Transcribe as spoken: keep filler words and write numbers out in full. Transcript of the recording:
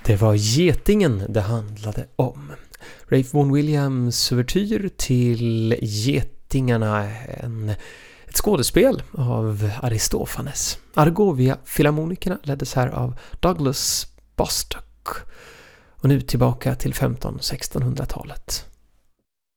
Det var Getingen det handlade om. Ralph Vaughan Williams ouvertyr till Getingarna, en, ett skådespel av Aristofanes. Argovia Filharmonikerna leddes här av Douglas Bostock. Och nu tillbaka till femton-sextonhundratalet.